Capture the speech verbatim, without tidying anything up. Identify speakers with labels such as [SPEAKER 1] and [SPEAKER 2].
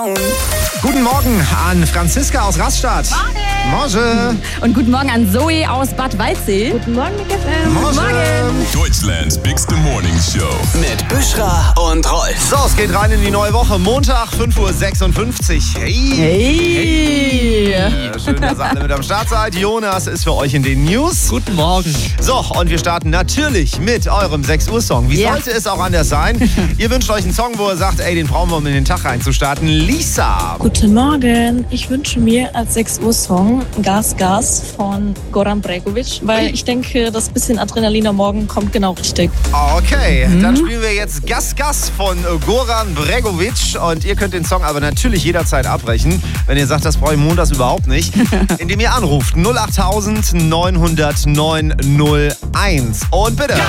[SPEAKER 1] Guten Morgen an Franziska aus Rastatt. Morgen. Morgen.
[SPEAKER 2] Und guten Morgen an Zoe aus Bad Waldsee.
[SPEAKER 3] Guten Morgen, Nick F M.
[SPEAKER 1] Morgen.
[SPEAKER 2] Morgen.
[SPEAKER 4] Deutschlands Bigste Morning Show.
[SPEAKER 5] Mit Büschra und Rolf.
[SPEAKER 1] So, es geht rein in die neue Woche. Montag, fünf Uhr sechsundfünfzig. Hey.
[SPEAKER 2] Hey.
[SPEAKER 1] Äh, schön, dass ihr alle mit am Start seid. Jonas ist für euch in den News.
[SPEAKER 6] Guten Morgen.
[SPEAKER 1] So, und wir starten natürlich mit eurem sechs Uhr Song. Wie
[SPEAKER 2] Ja.
[SPEAKER 1] sollte es auch anders sein? Ihr wünscht euch einen Song, wo ihr sagt, ey, den brauchen wir, um in den Tag reinzustarten. Lisa.
[SPEAKER 3] Guten Morgen. Ich wünsche mir als sechs Uhr Song Gas Gas von Goran Bregovic, weil ich denke, das bisschen Adrenalin am Morgen kommt genau richtig.
[SPEAKER 1] Okay, dann spielen wir jetzt Gas Gas von Goran Bregovic und ihr könnt den Song aber natürlich jederzeit abbrechen, wenn ihr sagt, das brauche ich montags überhaupt nicht, indem ihr anruft null acht neun null null neun null eins und bitte.